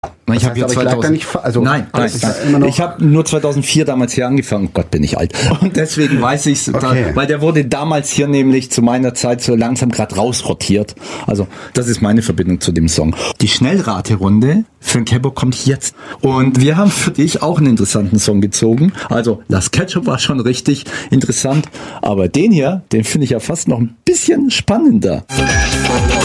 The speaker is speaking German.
Ich habe Nein. Ich habe nur 2004 damals hier angefangen. Oh Gott, bin ich alt. Und deswegen weiß ich es, weil der wurde damals hier nämlich zu meiner Zeit so langsam gerade rausrotiert. Also das ist meine Verbindung zu dem Song. Die Schnellraterunde für den Kebo kommt jetzt. Und wir haben für dich auch einen interessanten Song gezogen. Also das Ketchup war schon richtig interessant, aber den hier, den finde ich ja fast noch ein bisschen spannender.